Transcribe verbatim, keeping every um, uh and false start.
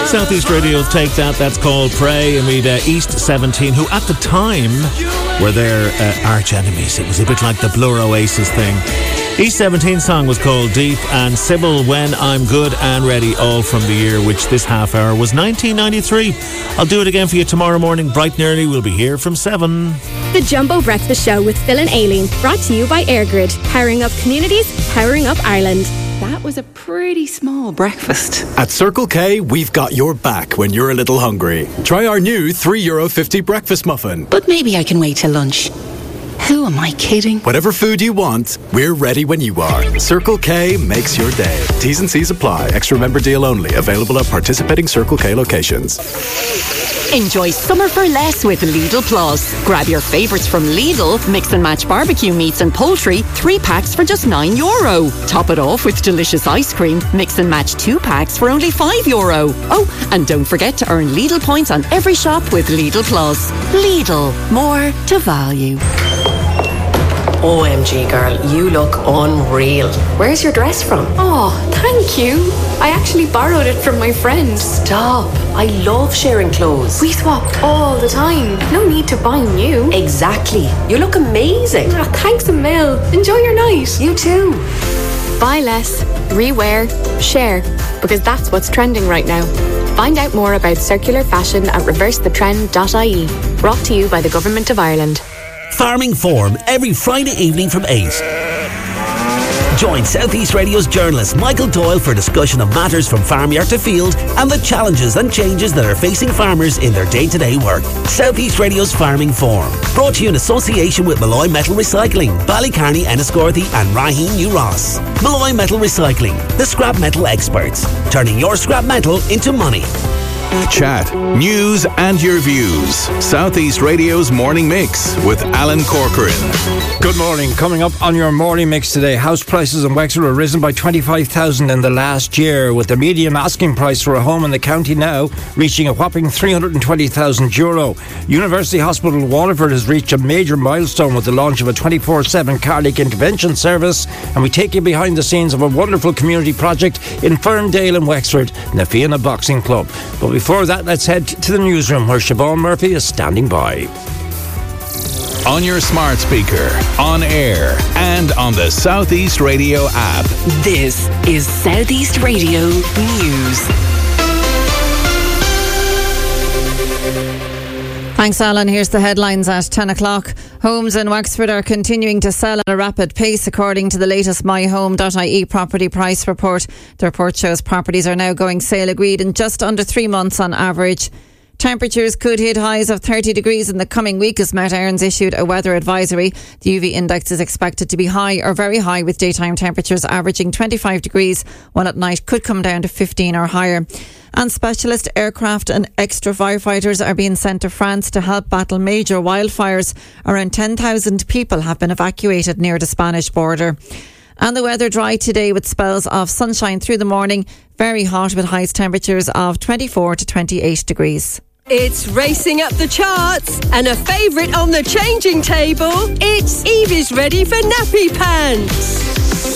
South East Radio's Take That. That's called Pray. And we'd uh, East seventeen, who at the time were their uh, arch enemies. It was a bit like the Blur Oasis thing. East seventeen's song was called Deep, and Sybil, When I'm Good and Ready, all from the year which this half hour was nineteen ninety-three. I'll do it again for you tomorrow morning, bright and early. We'll be here from seven. The Jumbo Breakfast Show with Phil and Aileen, brought to you by Airgrid, powering up communities, powering up Ireland. That was a pretty small breakfast. At Circle K, we've got your back when you're a little hungry. Try our new three euro fifty breakfast muffin. But maybe I can wait till lunch. Who am I kidding? Whatever food you want, we're ready when you are. Circle K makes your day. T's and C's apply. Extra member deal only. Available at participating Circle K locations. Enjoy summer for less with Lidl Plus. Grab your favourites from Lidl, mix and match barbecue meats and poultry, three packs for just nine euro. Top it off with delicious ice cream, mix and match two packs for only five euro. Oh, and don't forget to earn Lidl points on every shop with Lidl Plus. Lidl, more to value. O M G, girl, you look unreal. Where's your dress from? Oh, thank you. I actually borrowed it from my friend. Stop. I love sharing clothes. We swap all the time. No need to buy new. Exactly. You look amazing. Oh, thanks a mil. Enjoy your night. You too. Buy less, rewear, share, because that's what's trending right now. Find out more about circular fashion at reverse the trend dot I E. Brought to you by the Government of Ireland. Farming Forum every Friday evening from eight. Join South East Radio's journalist Michael Doyle for discussion of matters from farmyard to field and the challenges and changes that are facing farmers in their day-to-day work. South East Radio's Farming Forum, brought to you in association with Malloy Metal Recycling, Ballycarney, Enniscorthy and Raheen New Ross. Malloy Metal Recycling, the scrap metal experts, turning your scrap metal into money. Chat, news and your views. South East Radio's Morning Mix with Alan Corcoran. Good morning. Coming up on your Morning Mix today, house prices in Wexford have risen by twenty-five thousand in the last year, with the median asking price for a home in the county now reaching a whopping three hundred twenty thousand euro. University Hospital Waterford has reached a major milestone with the launch of a twenty-four seven cardiac intervention service, and we take you behind the scenes of a wonderful community project in Ferndale in Wexford, Na Fianna Boxing Club. But before that, let's head to the newsroom where Siobhan Murphy is standing by. On your smart speaker, on air, and on the South East Radio app. This is South East Radio News. Thanks, Alan. Here's the headlines at ten o'clock. Homes in Wexford are continuing to sell at a rapid pace, according to the latest my home dot I E property price report. The report shows properties are now going sale agreed in just under three months on average. Temperatures could hit highs of thirty degrees in the coming week as Mount Erin's issued a weather advisory. The U V index is expected to be high or very high, with daytime temperatures averaging twenty-five degrees, while at night could come down to fifteen or higher. And specialist aircraft and extra firefighters are being sent to France to help battle major wildfires. Around ten thousand people have been evacuated near the Spanish border. And the weather dry today with spells of sunshine through the morning. Very hot with highest temperatures of twenty-four to twenty-eight degrees. It's racing up the charts and a favourite on the changing table. It's Evie's ready for nappy pants.